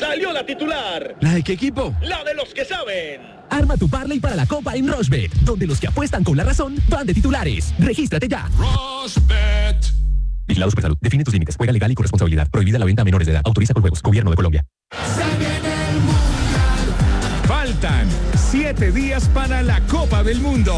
Salió la titular. ¿La de qué equipo? La de los que saben. Arma tu parlay para la Copa en Rochebet, donde los que apuestan con la razón van de titulares. Regístrate ya. Rochebet. Vigilado Supersalud. Define tus límites. Juega legal y con responsabilidad. Prohibida la venta a menores de edad. Autoriza con juegos. Gobierno de Colombia. Faltan 7 días para la Copa del Mundo.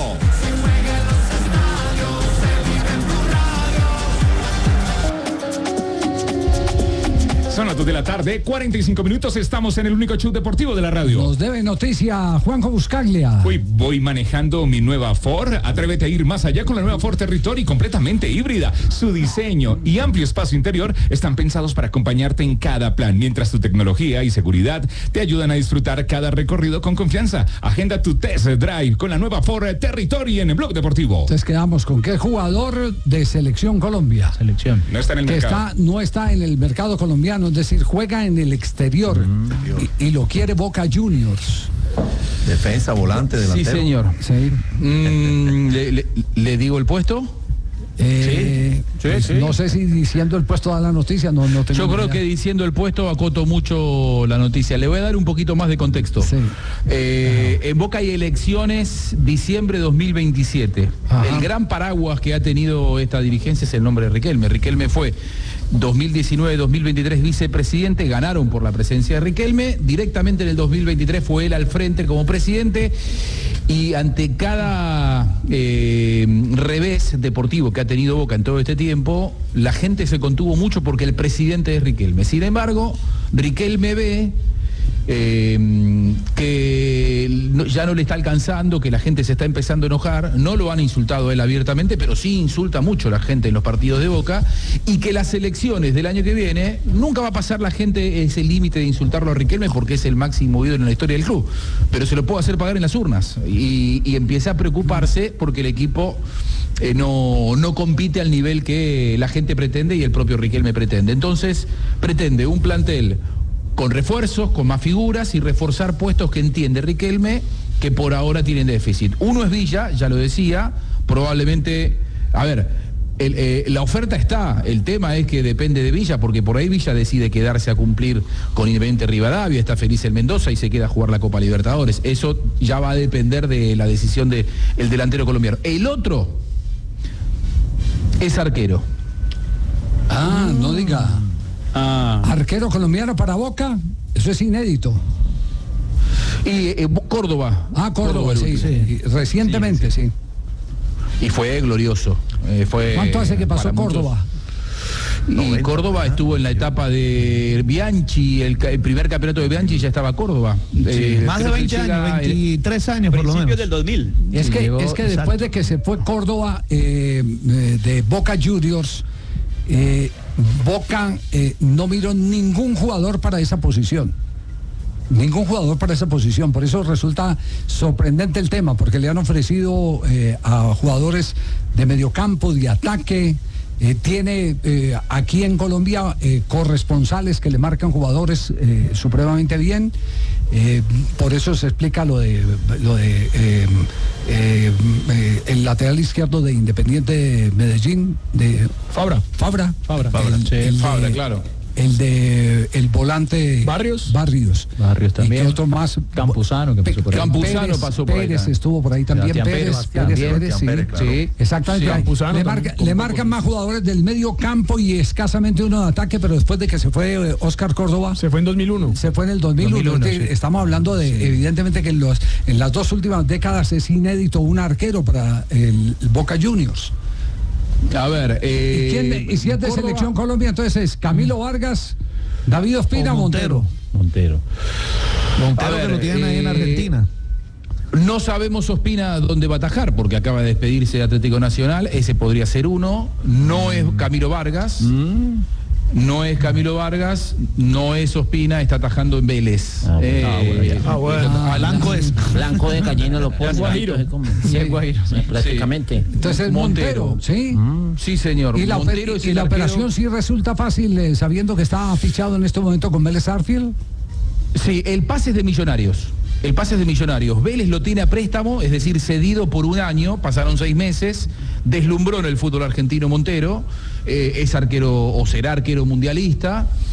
Son las 2 de la tarde, 45 minutos, estamos en el único show deportivo de la radio. Nos debe noticia Juanjo Buscaglia. Hoy voy manejando mi nueva Ford. Atrévete a ir más allá con la nueva Ford Territory, completamente híbrida. Su diseño y amplio espacio interior están pensados para acompañarte en cada plan, mientras tu tecnología y seguridad te ayudan a disfrutar cada recorrido con confianza. Agenda tu test drive con la nueva Ford Territory en el Blog Deportivo. Entonces quedamos con qué jugador de Selección Colombia. Selección. No está en el mercado. No está en el mercado colombiano, es decir, juega en el exterior y lo quiere Boca Juniors. Defensa, volante, delantero. Sí, señor. Sí. ¿Le digo el puesto? Sí. No sé si diciendo el puesto da la noticia, no tengo Yo creo que diciendo el puesto acoto mucho la noticia. Le voy a dar un poquito más de contexto. Sí. En Boca hay elecciones diciembre 2027. Ajá. El gran paraguas que ha tenido esta dirigencia es el nombre de Riquelme. Riquelme fue 2019-2023 vicepresidente, ganaron por la presencia de Riquelme, directamente en el 2023 fue él al frente como presidente y ante cada revés deportivo que ha tenido Boca en todo este tiempo, la gente se contuvo mucho porque el presidente es Riquelme. Sin embargo, Riquelme ve que ya no le está alcanzando, que la gente se está empezando a enojar, no lo han insultado a él abiertamente, pero sí insulta mucho a la gente en los partidos de Boca, y que las elecciones del año que viene, nunca va a pasar la gente ese límite de insultarlo a Riquelme porque es el máximo ídolo en la historia del club, pero se lo puede hacer pagar en las urnas, y empieza a preocuparse porque el equipo no compite al nivel que la gente pretende y el propio Riquelme pretende. Entonces, pretende un plantel con refuerzos, con más figuras y reforzar puestos que entiende Riquelme que por ahora tienen déficit. Uno es Villa, ya lo decía, probablemente, la oferta está, el tema es que depende de Villa, porque por ahí Villa decide quedarse a cumplir con Independiente Rivadavia, está feliz en Mendoza y se queda a jugar la Copa Libertadores. Eso ya va a depender de la decisión del delantero colombiano. El otro es arquero. No diga. Arquero colombiano para Boca, eso es inédito. Y Córdoba. Córdoba, sí. Recientemente, sí. Y fue glorioso. ¿Cuánto hace que pasó Córdoba? Y Córdoba estuvo en la etapa de Bianchi, el primer campeonato de Bianchi ya estaba Córdoba. Más de 20 años, 23 años por lo menos. Principios del 2000. Es que después de que se fue Córdoba de Boca Juniors, Boca no miró ningún jugador para esa posición. Ningún jugador para esa posición. Por eso resulta sorprendente el tema, porque le han ofrecido a jugadores de mediocampo, de ataque. Tiene aquí en Colombia corresponsales que le marcan jugadores supremamente bien. Por eso se explica lo de el lateral izquierdo de Independiente Medellín, de Fabra, claro. El volante Barrios y también. otro más, Campuzano que pasó por ahí. Campuzano pasó por ahí. Pérez estuvo por ahí también. Pérez, sí. Claro. Sí, exactamente. Sí, le marcan más jugadores del medio campo y escasamente uno de ataque, pero después de que se fue Oscar Córdoba. Se fue en 2001. Se fue en el 2001. Sí. Estamos hablando de, evidentemente, que en las dos últimas décadas es inédito un arquero para el Boca Juniors. A ver, ¿Y si es de Selección Colombia? Entonces es Camilo Vargas, David Ospina, Montero. Montero que lo tienen ahí en Argentina. No sabemos Ospina dónde va a atajar, porque acaba de despedirse de Atlético Nacional. Ese podría ser uno. No es Camilo Vargas. No es Camilo Vargas, no es Ospina, está atajando en Vélez. Blanco de Cayeno lo pone. Guajiro. Prácticamente. Entonces Montero, ¿sí? Sí, señor. ¿Y la operación sí resulta fácil sabiendo que está fichado en este momento con Vélez Sarsfield? Sí, el pase es de Millonarios. Vélez lo tiene a préstamo, es decir, cedido por un año, pasaron 6 meses, deslumbró en el fútbol argentino Montero, es arquero o será arquero mundialista.